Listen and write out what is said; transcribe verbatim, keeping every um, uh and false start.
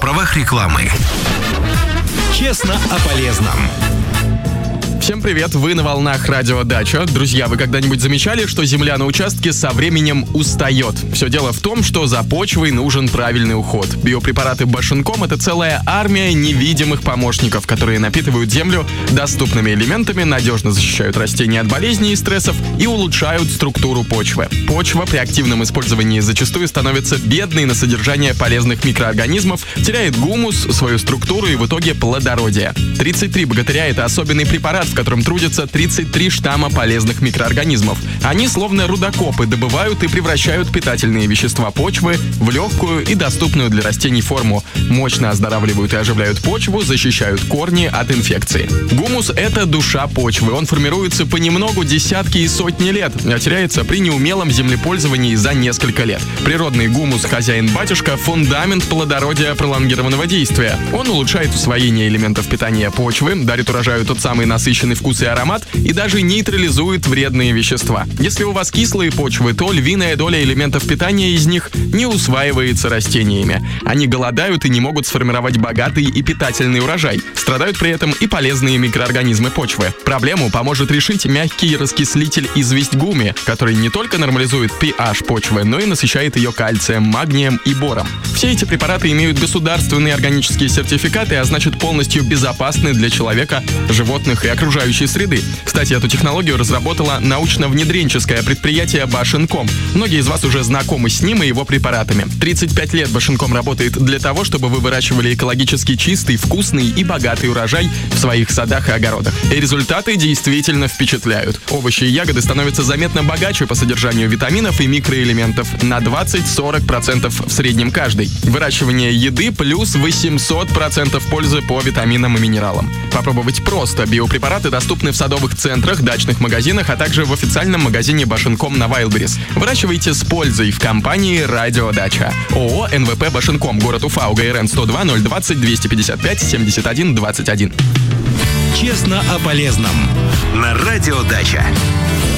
правах рекламы. Честно о полезном. Всем привет, вы на волнах Радио Дача. Друзья, вы когда-нибудь замечали, что земля на участке со временем устает? Все дело в том, что за почвой нужен правильный уход. Биопрепараты Башенком — это целая армия невидимых помощников, которые напитывают землю доступными элементами, надежно защищают растения от болезней и стрессов и улучшают структуру почвы. Почва при активном использовании зачастую становится бедной на содержание полезных микроорганизмов, теряет гумус, свою структуру и в итоге плодородие. тридцать три богатыря — это особенный препарат, в котором трудятся тридцать три штамма полезных микроорганизмов. Они, словно рудокопы, добывают и превращают питательные вещества почвы в легкую и доступную для растений форму. Мощно оздоравливают и оживляют почву, защищают корни от инфекций. Гумус — это душа почвы. Он формируется понемногу десятки и сотни лет, а теряется при неумелом землепользовании за несколько лет. Природный гумус хозяин-батюшка — фундамент плодородия пролонгированного действия. Он улучшает усвоение элементов питания почвы, дарит урожаю тот самый насыщенный вкус и аромат и даже нейтрализует вредные вещества. Если у вас кислые почвы, то львиная доля элементов питания из них не усваивается растениями. Они голодают и не могут сформировать богатый и питательный урожай. Страдают при этом и полезные микроорганизмы почвы. Проблему поможет решить мягкий раскислитель известь гуми, который не только нормализует pH почвы, но и насыщает ее кальцием, магнием и бором. Все эти препараты имеют государственные органические сертификаты, а значит полностью безопасны для человека, животных и окружающей среды. Кстати, эту технологию разработало научно-внедренческое предприятие Башенком. Многие из вас уже знакомы с ним и его препаратами. тридцать пять лет Башенком работает для того, чтобы вы выращивали экологически чистый, вкусный и богатый урожай в своих садах и огородах. И результаты действительно впечатляют. Овощи и ягоды становятся заметно богаче по содержанию витаминов и микроэлементов, на двадцать-сорок процентов в среднем каждый. Выращивание еды плюс восемьсот процентов пользы по витаминам и минералам. Попробовать просто. Биопрепараты доступны в садовых центрах, дачных магазинах, а также в официальном магазине Башенком на Wildberries. Выращивайте с пользой в компании Радио Дача. ООО эн вэ пэ Башенком, город Уфа, УГРН сто два ноль двадцать двести пятьдесят пять семьдесят один двадцать один. Честно о полезном на Радио Дача.